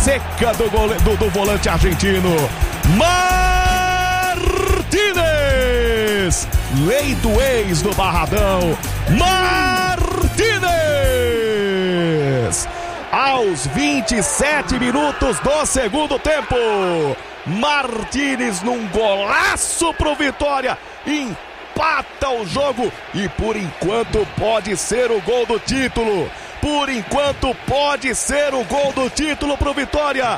seca do volante argentino Martínez, lei do ex do Barradão, Martínez, aos 27 minutos do segundo tempo, Martínez num golaço pro Vitória, empata o jogo e por enquanto pode ser o gol do título. Por enquanto pode ser o gol do título pro Vitória.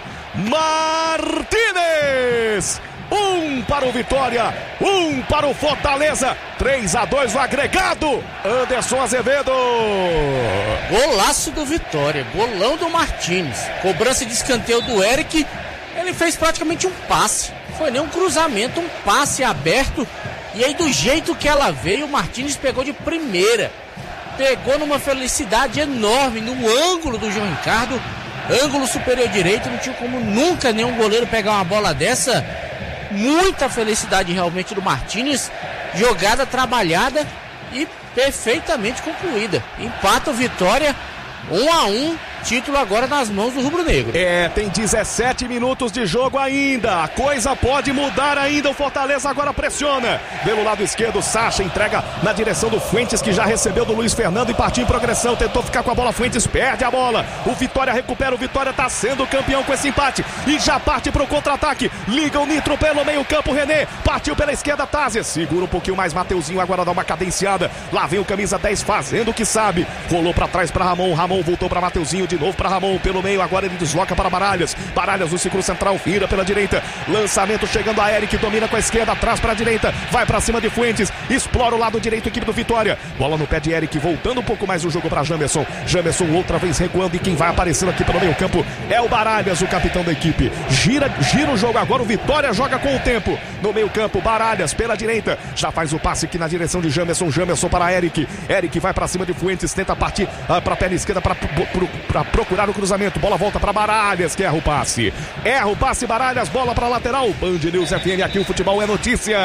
Martínez, 1 para o Vitória, 1 para o Fortaleza, 3-2 no agregado. Anderson Azevedo. Golaço do Vitória, golão do Martínez. Cobrança de escanteio do Eric. Ele fez praticamente um passe. Foi nem um cruzamento, um passe aberto. E aí do jeito que ela veio, o Martínez pegou de primeira. Pegou numa felicidade enorme no ângulo do João Ricardo, ângulo superior direito, não tinha como nunca nenhum goleiro pegar uma bola dessa. Muita felicidade realmente do Martínez, jogada trabalhada e perfeitamente concluída. Empata o Vitória, 1-1, título agora nas mãos do rubro-negro. Tem 17 minutos de jogo ainda, a coisa pode mudar ainda, o Fortaleza agora pressiona. Pelo lado esquerdo, Sacha entrega na direção do Fuentes, que já recebeu do Luiz Fernando e partiu em progressão, tentou ficar com a bola, Fuentes perde a bola, o Vitória recupera, o Vitória tá sendo campeão com esse empate e já parte pro contra-ataque, liga o Nitro pelo meio campo, René, partiu pela esquerda, Tazer, segura um pouquinho mais, Mateuzinho agora dá uma cadenciada, lá vem o camisa 10 fazendo o que sabe, rolou pra trás pra Ramon, Ramon voltou pra Mateuzinho, de novo para Ramon, pelo meio, agora ele desloca para Baralhas, Baralhas no círculo central, vira pela direita, lançamento chegando a Eric, domina com a esquerda, atrás para a direita, vai para cima de Fuentes, explora o lado direito, equipe do Vitória, bola no pé de Eric, voltando um pouco mais o jogo para Jamerson, Jamerson outra vez recuando e quem vai aparecendo aqui pelo meio campo é o Baralhas, o capitão da equipe, gira o jogo agora, o Vitória joga com o tempo, no meio campo, Baralhas pela direita, já faz o passe aqui na direção de Jamerson, Jamerson para Eric, Eric vai para cima de Fuentes, tenta partir para a perna esquerda para procurar o cruzamento, bola volta para Baralhas, que erra o passe, Baralhas, bola para lateral, Band News FM, aqui o futebol é notícia.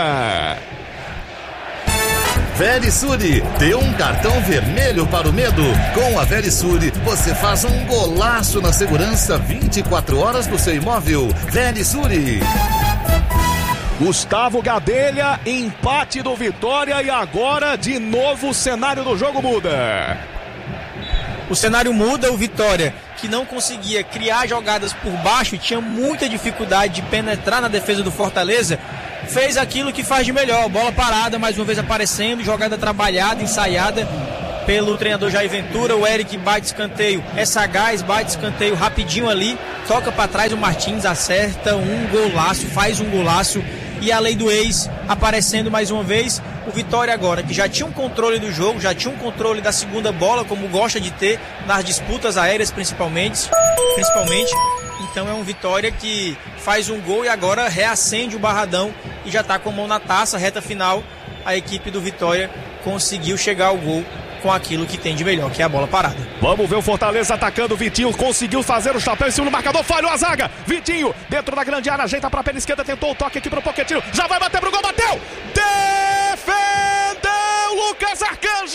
Verisure, dê um cartão vermelho para o medo. Com a Verisure, você faz um golaço na segurança 24 horas do seu imóvel. Verisure. Gustavo Gadelha, empate do Vitória e agora de novo o cenário do jogo muda. O cenário muda, o Vitória, que não conseguia criar jogadas por baixo, tinha muita dificuldade de penetrar na defesa do Fortaleza, fez aquilo que faz de melhor, bola parada, mais uma vez aparecendo, jogada trabalhada, ensaiada pelo treinador Jair Ventura, o Eric bate escanteio, é sagaz, bate escanteio rapidinho ali, toca para trás, o Martins acerta um golaço, faz um golaço, e a lei do ex aparecendo mais uma vez. O Vitória agora, que já tinha um controle do jogo, já tinha um controle da segunda bola, como gosta de ter nas disputas aéreas principalmente. Então é um Vitória que faz um gol e agora reacende o Barradão e já está com a mão na taça, reta final. A equipe do Vitória conseguiu chegar ao gol com aquilo que tem de melhor, que é a bola parada. Vamos ver o Fortaleza atacando, Vitinho conseguiu fazer o chapéu em cima do marcador, falhou a zaga, Vitinho dentro da grande área, ajeita pra pela esquerda, tentou o toque aqui pro Pochettino, já vai bater pro gol, bateu! Defendeu Lucas Arcanjo!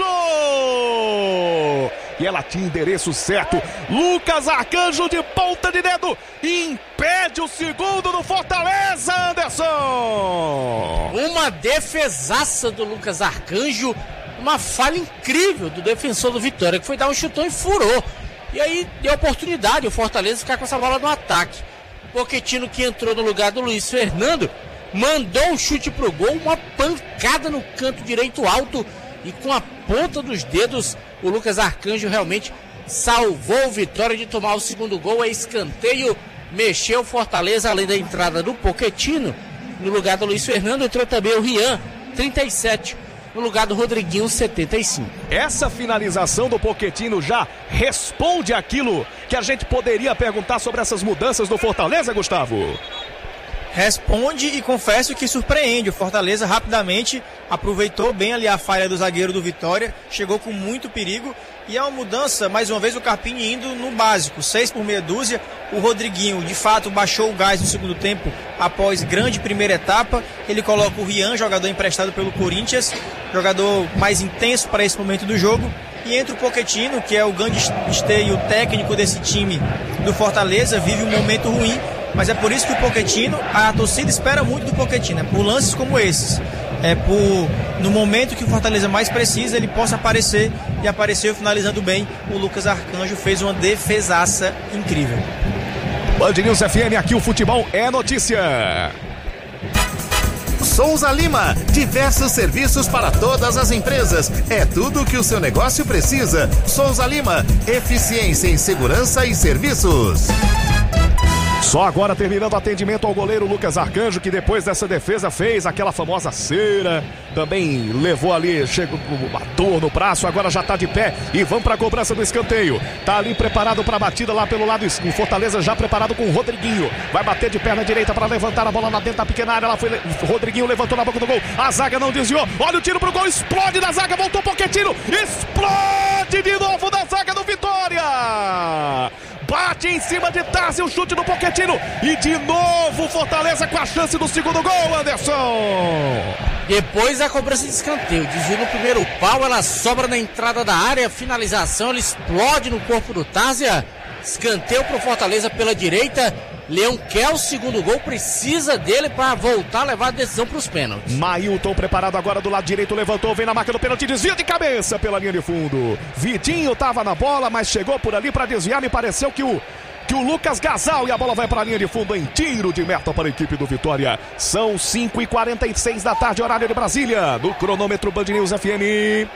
E ela tinha endereço certo, Lucas Arcanjo de ponta de dedo, impede o segundo do Fortaleza, Anderson! Uma defesaça do Lucas Arcanjo, uma falha incrível do defensor do Vitória, que foi dar um chutão e furou. E aí deu oportunidade o Fortaleza ficar com essa bola no ataque. Pochettino, que entrou no lugar do Luiz Fernando, mandou um chute pro gol, uma pancada no canto direito alto, e com a ponta dos dedos o Lucas Arcanjo realmente salvou o Vitória de tomar o segundo gol. É escanteio, mexeu o Fortaleza, além da entrada do Pochettino. No lugar do Luiz Fernando entrou também o Rian, 37, no lugar do Rodriguinho, 75. Essa finalização do Pochettino já responde aquilo que a gente poderia perguntar sobre essas mudanças do Fortaleza, Gustavo? responde e confesso que surpreende. O Fortaleza rapidamente aproveitou bem ali a falha do zagueiro do Vitória, chegou com muito perigo e é uma mudança, mais uma vez o Carpini indo no básico, 6 por meia dúzia. O Rodriguinho de fato baixou o gás no segundo tempo após grande primeira etapa. Ele coloca o Rian, jogador emprestado pelo Corinthians, jogador mais intenso para esse momento do jogo. E entra o Pochettino, que é o grande esteio técnico desse time do Fortaleza, vive um momento ruim, mas é por isso que o Pochettino, a torcida espera muito do Pochettino, é por lances como esses, no momento que o Fortaleza mais precisa, ele possa aparecer, e apareceu finalizando bem. O Lucas Arcanjo fez uma defesaça incrível. Band News FM, aqui o futebol é notícia. Souza Lima, diversos serviços para todas as empresas. É tudo o que o seu negócio precisa. Souza Lima, eficiência em segurança e serviços. Só agora terminando o atendimento ao goleiro Lucas Arcanjo, que depois dessa defesa fez aquela famosa cera, também levou ali, chegou com a dor no braço, agora já tá de pé e vamos pra cobrança do escanteio. Tá ali preparado pra batida lá pelo lado esquerdo, o Fortaleza já preparado com o Rodriguinho, vai bater de perna direita pra levantar a bola lá dentro da pequena área, lá foi o Rodriguinho, levantou na boca do gol, a zaga não desviou, olha o tiro pro gol, explode da zaga, voltou o Pochettino, explode de novo da zaga do Vitória! Bate em cima de Tarzi, o chute do Pochettino. E de novo o Fortaleza com a chance do segundo gol, Anderson. Depois da cobrança de escanteio, desvio no primeiro pau, ela sobra na entrada da área, finalização, ele explode no corpo do Tarzi. Escanteio pro Fortaleza pela direita. Leão quer o segundo gol, precisa dele para voltar a levar a decisão para os pênaltis. Mailton preparado agora do lado direito, levantou, vem na marca do pênalti, desvia de cabeça pela linha de fundo. Vitinho estava na bola, mas chegou por ali para desviar, me pareceu que o Lucas Gasal, e a bola vai para a linha de fundo em tiro de meta para a equipe do Vitória. São 5h46 da tarde, horário de Brasília, no cronômetro Band News FM.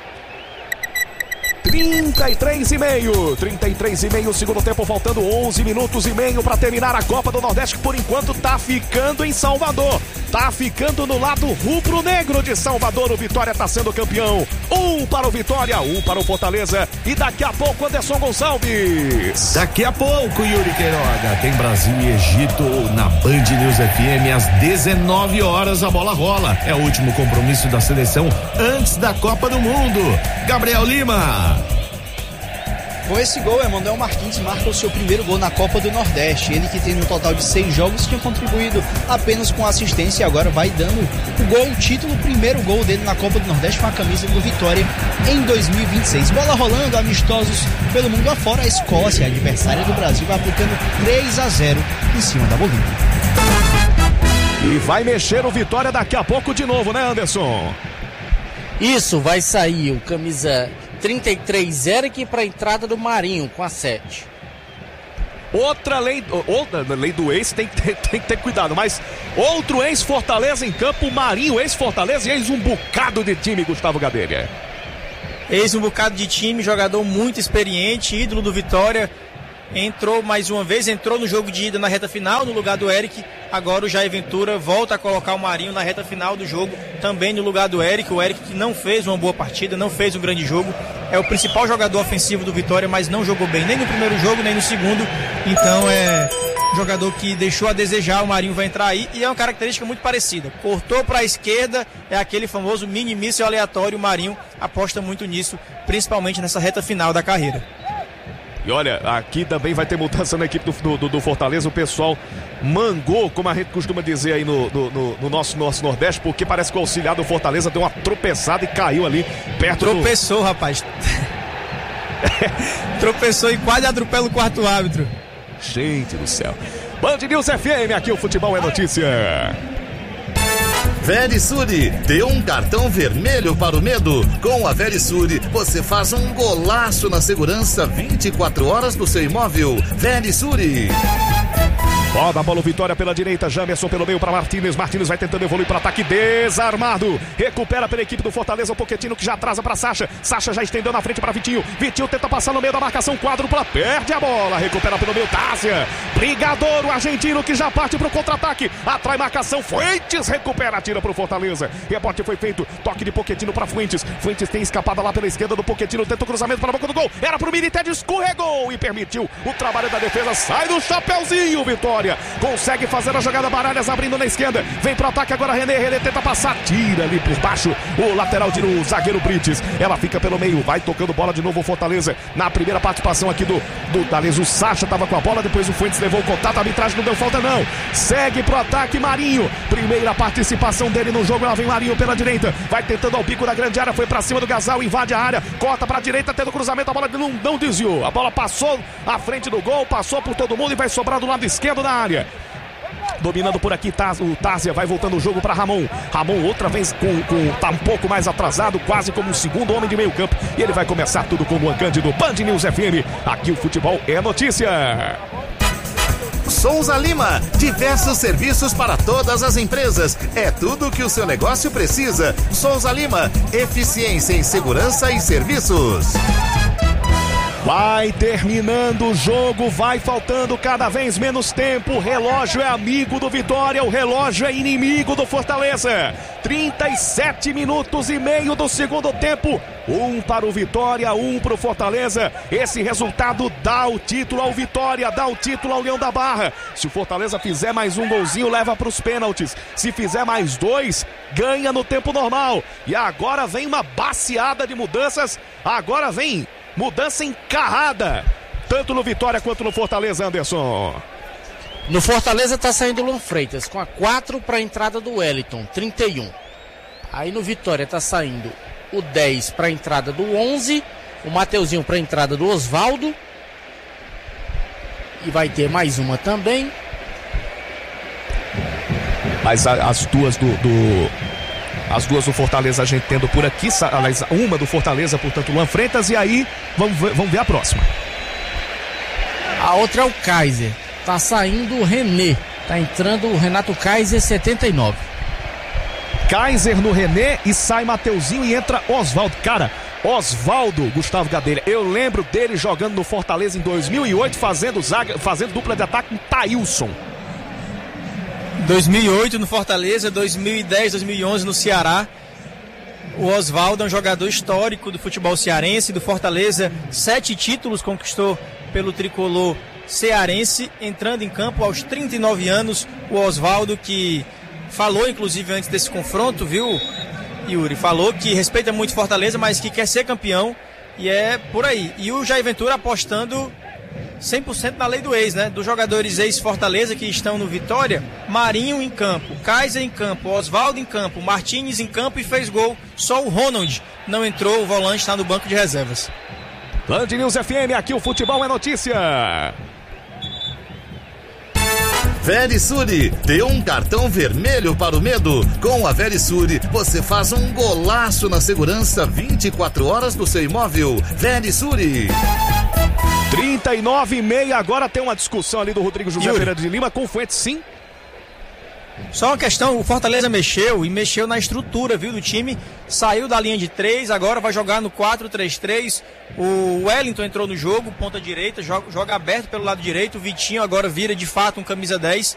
33,5, segundo tempo, faltando 11 minutos e meio para terminar a Copa do Nordeste, que por enquanto tá ficando em Salvador, tá ficando no lado rubro-negro de Salvador. O Vitória tá sendo campeão, 1 para o Vitória, 1 para o Fortaleza, e daqui a pouco Anderson Gonçalves. Daqui a pouco, Yuri Queiroga, tem Brasil e Egito na Band News FM às 19 horas, a bola rola, é o último compromisso da seleção antes da Copa do Mundo. Gabriel Lima. Com esse gol, Emanuel Martins marca o seu primeiro gol na Copa do Nordeste. Ele que tem um total de 6 jogos, tinha contribuído apenas com assistência e agora vai dando o gol, o título, o primeiro gol dele na Copa do Nordeste com a camisa do Vitória em 2026. Bola rolando, amistosos pelo mundo afora. A Escócia, adversária do Brasil, vai aplicando 3-0 em cima da Bolívia. E vai mexer o Vitória daqui a pouco de novo, né, Anderson? Isso, vai sair o camisa 33 Eric para a entrada do Marinho com a 7. Outra lei do ex, tem que ter cuidado, mas outro ex-Fortaleza em campo, Marinho, ex-Fortaleza e ex um bocado de time, Gustavo Gadelha. Ex um bocado de time, jogador muito experiente, ídolo do Vitória. Entrou mais uma vez, entrou no jogo de ida na reta final no lugar do Eric. Agora o Jair Ventura volta a colocar o Marinho na reta final do jogo, também no lugar do Eric. O Eric que não fez uma boa partida, não fez um grande jogo, é o principal jogador ofensivo do Vitória, mas não jogou bem nem no primeiro jogo, nem no segundo. Então é um jogador que deixou a desejar. O Marinho vai entrar aí e é uma característica muito parecida. Cortou para a esquerda, é aquele famoso mini míssil aleatório. O Marinho aposta muito nisso, principalmente nessa reta final da carreira. E olha, aqui também vai ter mudança na equipe do Fortaleza. O pessoal mangou, como a gente costuma dizer aí no nosso Nordeste, porque parece que o auxiliar do Fortaleza deu uma tropeçada e caiu ali perto Tropeçou, rapaz. Tropeçou e quase atropela o quarto árbitro. Gente do céu. Band News FM, aqui o futebol é notícia. Verisure, dê um cartão vermelho para o medo. Com a Verisure, você faz um golaço na segurança 24 horas do seu imóvel. Verisure. Roda a bola, Vitória pela direita, Jamerson pelo meio para Martins. Martins vai tentando evoluir para ataque, desarmado. Recupera pela equipe do Fortaleza o Pochettino, que já atrasa para Sacha. Sacha já estendeu na frente para Vitinho. Vitinho tenta passar no meio da marcação, quádrupla, perde a bola. Recupera pelo meio, Tásia. Brigador, o argentino, que já parte para o contra-ataque. Atrai marcação, Fuentes recupera, tira para o Fortaleza. Rebote foi feito, toque de Pochettino para Fuentes. Fuentes tem escapada lá pela esquerda do Pochettino, tenta o cruzamento para a boca do gol. Era para o Militer, escorregou e permitiu o trabalho da defesa. Sai do chapeuzinho, Vitória. Vitória. Consegue fazer a jogada, Baralhas abrindo na esquerda. Vem pro ataque agora, René tenta passar, tira ali por baixo o lateral o zagueiro Brites. Ela fica pelo meio, vai tocando bola de novo o Fortaleza. Na primeira participação aqui do Dalês, o Sacha tava com a bola, depois o Fuentes levou o contato, a arbitragem não deu falta não. Segue pro ataque Marinho. Primeira participação dele no jogo, lá vem Marinho pela direita. Vai tentando ao pico da grande área, foi pra cima do Gasal, invade a área, corta pra direita, tendo cruzamento, a bola não desviou. A bola passou à frente do gol, passou por todo mundo e vai sobrar do lado esquerdo da área. Dominando por aqui, o Tárzia vai voltando o jogo para Ramon. Ramon outra vez tá um pouco mais atrasado, quase como um segundo homem de meio campo. E ele vai começar tudo com o Luan Cândido, Band News FM. Aqui o futebol é notícia. Souza Lima, diversos serviços para todas as empresas. É tudo o que o seu negócio precisa. Souza Lima, eficiência em segurança e serviços. Vai terminando o jogo, vai faltando cada vez menos tempo. O relógio é amigo do Vitória, o relógio é inimigo do Fortaleza. 37 minutos e meio do segundo tempo. 1 para o Vitória, 1 para o Fortaleza. Esse resultado dá o título ao Vitória, dá o título ao Leão da Barra. Se o Fortaleza fizer mais um golzinho, leva para os pênaltis. Se fizer mais 2, ganha no tempo normal. E agora vem uma baciada de mudanças. Agora vem mudança encarrada, tanto no Vitória quanto no Fortaleza, Anderson. No Fortaleza tá saindo o Luan Freitas, com a 4 para a entrada do Wellington, 31. Aí no Vitória tá saindo o 10 para a entrada do 11, o Mateuzinho para a entrada do Osvaldo. E vai ter mais uma também. Mas as duas As duas do Fortaleza a gente tendo por aqui, aliás, uma do Fortaleza, portanto, Luan Freitas, e aí vamos ver a próxima. A outra é o Kaiser, tá saindo o René, tá entrando o Renato Kaiser, 79. Kaiser no René e sai Mateuzinho e entra Osvaldo. Cara, Osvaldo, Gustavo Gadelha, eu lembro dele jogando no Fortaleza em 2008, fazendo dupla de ataque com Thailson. 2008 no Fortaleza, 2010, 2011 no Ceará. O Osvaldo é um jogador histórico do futebol cearense, do Fortaleza. 7 títulos conquistou pelo tricolor cearense, entrando em campo aos 39 anos. O Osvaldo, que falou inclusive antes desse confronto, viu, Yuri? Falou que respeita muito Fortaleza, mas que quer ser campeão, e é por aí. E o Jair Ventura apostando 100% na lei do ex, né? Dos jogadores ex-Fortaleza que estão no Vitória, Marinho em campo, Kaiser em campo, Osvaldo em campo, Martins em campo e fez gol. Só o Ronald não entrou, o volante está no banco de reservas. Band News FM, aqui o futebol é notícia. Verisure, dê um cartão vermelho para o medo. Com a Verisure, você faz um golaço na segurança 24 horas do seu imóvel. Verisure. 39,5, agora tem uma discussão ali do Rodrigo José Pereira de Lima com o Fuentes, sim. Só uma questão, o Fortaleza mexeu na estrutura, viu, do time. Saiu da linha de 3, agora vai jogar no 4-3-3. O Wellington entrou no jogo, ponta direita, joga aberto pelo lado direito. O Vitinho agora vira de fato um camisa 10.